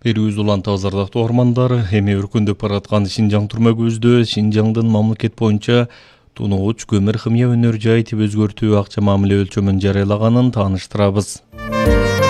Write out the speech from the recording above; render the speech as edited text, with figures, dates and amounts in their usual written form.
Элибиз уланты азардактуу ормандар эми өркүндөп бараткан Шинжаң түрмө көздө Шинжаңдын мамлекет боюнча тунооч көмүр химия өнөр жай тип өзгөртүү акча мамиле өлчөмүн жарыялаганын тааныштырабыз.